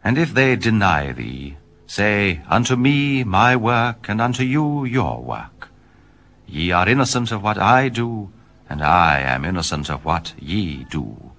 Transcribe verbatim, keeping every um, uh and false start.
And if they deny thee, say, Unto me my work, and unto you your work. Ye are innocent of what I do, and I am innocent of what ye do.